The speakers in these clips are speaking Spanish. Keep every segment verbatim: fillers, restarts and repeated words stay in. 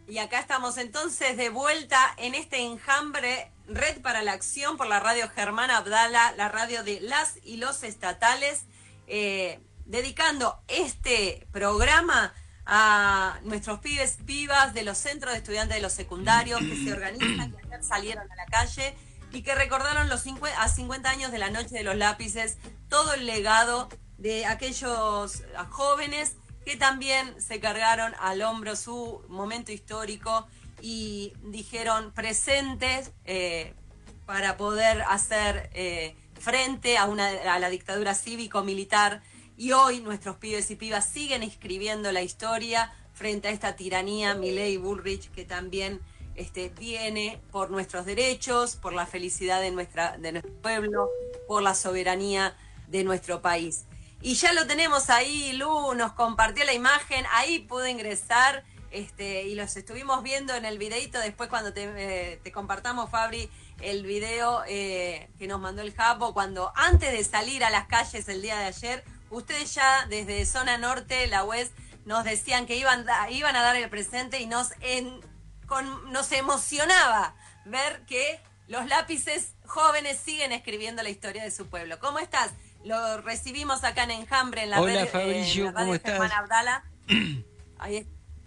Y acá estamos entonces de vuelta en este enjambre Red para la Acción por la radio Germán Abdala, la radio de las y los estatales, eh, dedicando este programa a nuestros pibes, pibas de los centros de estudiantes de los secundarios que se organizan, que ayer salieron a la calle y que recordaron los cincuenta, a cincuenta años de la Noche de los Lápices, todo el legado de aquellos jóvenes que también se cargaron al hombro su momento histórico y dijeron presentes eh, para poder hacer eh, frente a, una, a la dictadura cívico-militar. Y hoy nuestros pibes y pibas siguen escribiendo la historia frente a esta tiranía Milei Bullrich, que también este, viene por nuestros derechos, por la felicidad de, nuestra, de nuestro pueblo, por la soberanía de nuestro país. Y ya lo tenemos ahí, Lu nos compartió la imagen, ahí pude ingresar este, y los estuvimos viendo en el videito después cuando te, eh, te compartamos, Fabri, el video eh, que nos mandó el Japo, cuando antes de salir a las calles el día de ayer, ustedes ya desde Zona Norte, la U E S, nos decían que iban, iban a dar el presente y nos, en, con, nos emocionaba ver que los lápices jóvenes siguen escribiendo la historia de su pueblo. ¿Cómo estás? Lo recibimos acá en Enjambre, en la Hola, red, Fabricio, eh, en la ¿cómo radio estás? Germán Abdala. Ahí,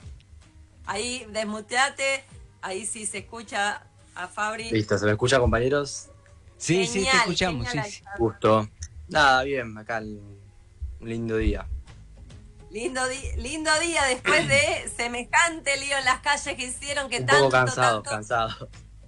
ahí desmuteate, ahí sí se escucha a Fabri. Listo, ¿se me escucha, compañeros? Sí, Genial, sí, te escuchamos. Sí, sí. Justo. Nada, bien, acá un lindo día. Lindo, di lindo día después de semejante lío en las calles que hicieron que un tanto, poco cansado, tanto... cansado.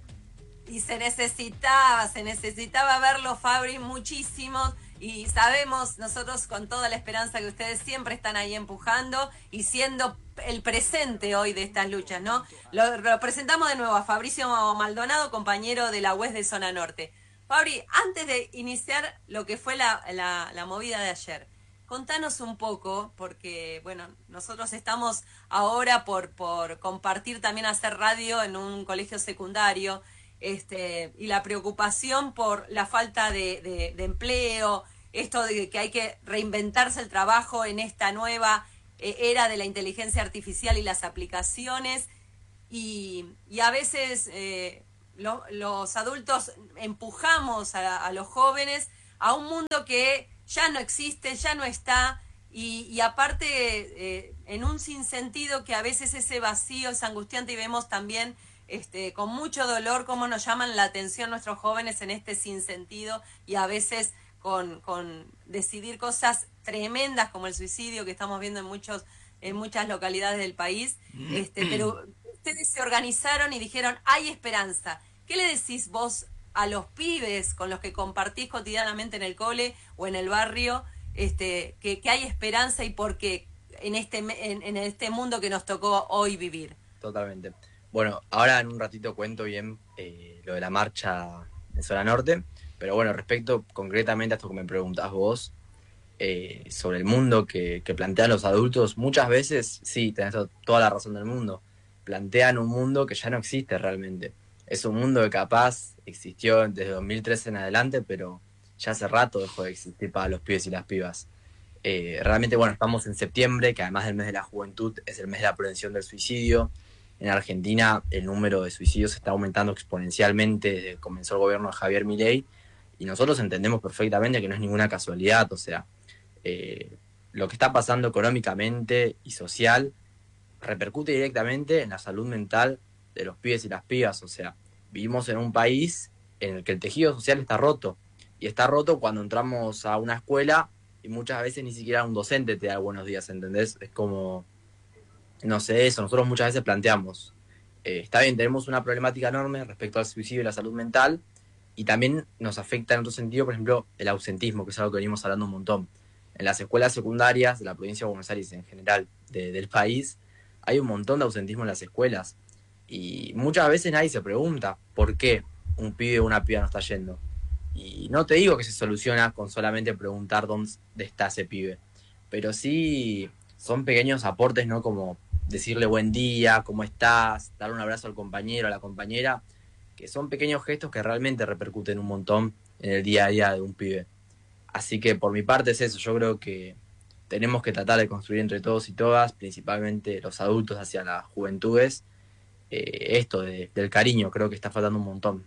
Y se necesitaba, se necesitaba verlo, Fabri, muchísimo. Y sabemos nosotros con toda la esperanza que ustedes siempre están ahí empujando y siendo el presente hoy de estas luchas, ¿no? Lo, lo presentamos de nuevo a Fabricio Maldonado, compañero de la U E S de Zona Norte. Fabri, antes de iniciar lo que fue la, la, la movida de ayer, contanos un poco, porque, bueno, nosotros estamos ahora por, por compartir también hacer radio en un colegio secundario, Este, y la preocupación por la falta de, de, de empleo, esto de que hay que reinventarse el trabajo en esta nueva eh, era de la inteligencia artificial y las aplicaciones, y, y a veces eh, lo, los adultos empujamos a, a los jóvenes a un mundo que ya no existe, ya no está, y, y aparte eh, en un sinsentido que a veces ese vacío es angustiante, y vemos también Este, con mucho dolor cómo nos llaman la atención nuestros jóvenes en este sinsentido y a veces con, con decidir cosas tremendas como el suicidio que estamos viendo en muchos en muchas localidades del país, este, pero ustedes se organizaron y dijeron hay esperanza. ¿Qué le decís vos a los pibes con los que compartís cotidianamente en el cole o en el barrio, este, que, que hay esperanza y por qué en este, en, en este mundo que nos tocó hoy vivir? Totalmente. Bueno, ahora en un ratito cuento bien eh, lo de la marcha en Zona Norte, pero bueno, respecto concretamente a esto que me preguntás vos, eh, sobre el mundo que, que plantean los adultos, muchas veces, sí, tenés toda la razón del mundo, plantean un mundo que ya no existe realmente. Es un mundo que capaz existió desde dos mil trece en adelante, pero ya hace rato dejó de existir para los pibes y las pibas. Eh, realmente, bueno, estamos en septiembre, que además del mes de la juventud es el mes de la prevención del suicidio. En Argentina el número de suicidios está aumentando exponencialmente desde que comenzó el gobierno de Javier Milei, y nosotros entendemos perfectamente que no es ninguna casualidad. O sea, eh, lo que está pasando económicamente y social repercute directamente en la salud mental de los pibes y las pibas. O sea, vivimos en un país en el que el tejido social está roto, y está roto cuando entramos a una escuela y muchas veces ni siquiera un docente te da buenos días, ¿entendés? Es como... No sé, eso, nosotros muchas veces planteamos, eh, está bien, tenemos una problemática enorme respecto al suicidio y la salud mental, y también nos afecta en otro sentido, por ejemplo, el ausentismo, que es algo que venimos hablando un montón. En las escuelas secundarias de la provincia de Buenos Aires, en general, de, del país, hay un montón de ausentismo en las escuelas, y muchas veces nadie se pregunta por qué un pibe o una piba no está yendo. Y no te digo que se soluciona con solamente preguntar dónde está ese pibe, pero sí son pequeños aportes, ¿no? Como decirle buen día, cómo estás, dar un abrazo al compañero, a la compañera, que son pequeños gestos que realmente repercuten un montón en el día a día de un pibe. Así que por mi parte es eso, yo creo que tenemos que tratar de construir entre todos y todas, principalmente los adultos hacia las juventudes, eh, esto de, del cariño, creo que está faltando un montón.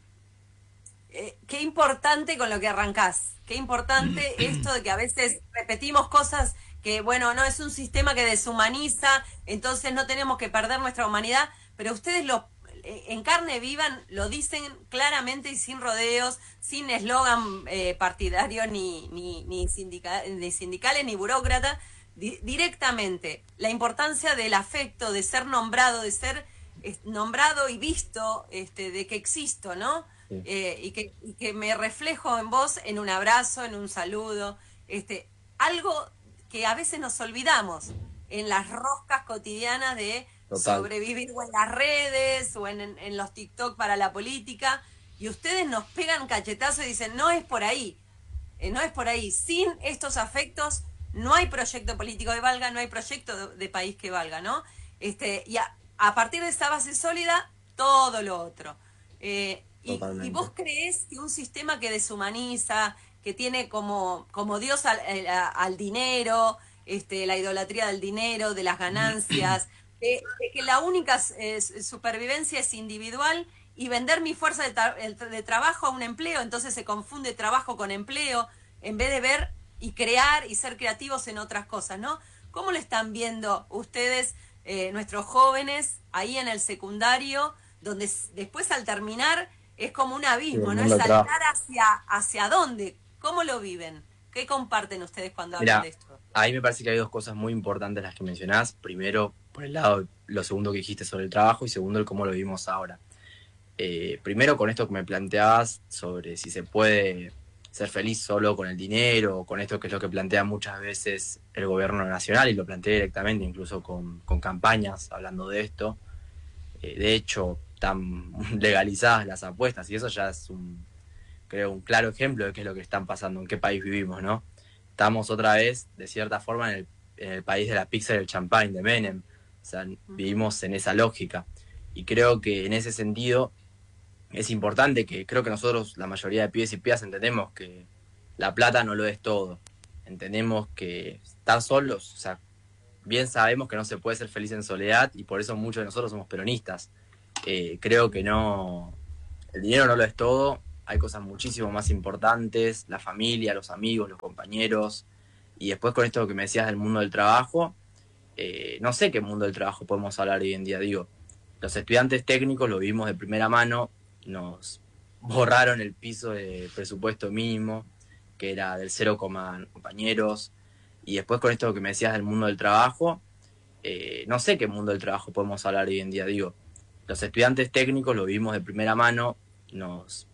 Eh, qué importante con lo que arrancás, qué importante esto de que a veces repetimos cosas que, bueno, no es un sistema que deshumaniza, entonces no tenemos que perder nuestra humanidad, pero ustedes lo eh, en carne viva lo dicen claramente y sin rodeos, sin eslogan eh, partidario ni, ni, ni, sindica, ni sindicales ni burócratas, di directamente la importancia del afecto, de ser nombrado, de ser eh, nombrado y visto, este, de que existo, ¿no? Sí. Eh, y, que, y que me reflejo en vos en un abrazo, en un saludo, este, algo que a veces nos olvidamos en las roscas cotidianas de Total. sobrevivir o en las redes o en, en, en los TikTok para la política, y ustedes nos pegan cachetazo y dicen, no es por ahí, eh, no es por ahí, sin estos afectos no hay proyecto político que valga, no hay proyecto de, de país que valga, ¿no? Este, y a, a partir de esa base sólida, todo lo otro. Eh, y, y vos creés que un sistema que deshumaniza, que tiene como, como Dios al, al dinero, este, la idolatría del dinero, de las ganancias, de, de que la única eh, supervivencia es individual y vender mi fuerza de, tra de trabajo a un empleo, entonces se confunde trabajo con empleo, en vez de ver y crear y ser creativos en otras cosas, ¿no? ¿Cómo lo están viendo ustedes, eh, nuestros jóvenes, ahí en el secundario, donde después al terminar es como un abismo, sí, ¿no? Es saltar hacia, hacia dónde. ¿Cómo lo viven? ¿Qué comparten ustedes cuando Mirá, hablan de esto? Ahí me parece que hay dos cosas muy importantes las que mencionás. Primero, por el lado, lo segundo que dijiste sobre el trabajo, y segundo, el cómo lo vivimos ahora. Eh, primero, con esto que me planteabas sobre si se puede ser feliz solo con el dinero, o con esto que es lo que plantea muchas veces el gobierno nacional, y lo planteé directamente, incluso con, con campañas hablando de esto. Eh, de hecho, están legalizadas las apuestas, y eso ya es un, creo, un claro ejemplo de qué es lo que están pasando, en qué país vivimos, ¿no? Estamos otra vez, de cierta forma, en el, en el país de la pizza y el champán de Menem. O sea, vivimos en esa lógica. Y creo que en ese sentido es importante que, creo que nosotros, la mayoría de pibes y pibas, entendemos que la plata no lo es todo. Entendemos que estar solos, o sea, bien sabemos que no se puede ser feliz en soledad, y por eso muchos de nosotros somos peronistas. Eh, creo que no, el dinero no lo es todo, hay cosas muchísimo más importantes, la familia, los amigos, los compañeros, y después con esto que me decías del mundo del trabajo, eh, no sé qué mundo del trabajo podemos hablar hoy en día, digo, los estudiantes técnicos lo vimos de primera mano, nos borraron el piso de presupuesto mínimo, que era del cero, compañeros, y después con esto que me decías del mundo del trabajo, eh, no sé qué mundo del trabajo podemos hablar hoy en día, digo, los estudiantes técnicos lo vimos de primera mano, nos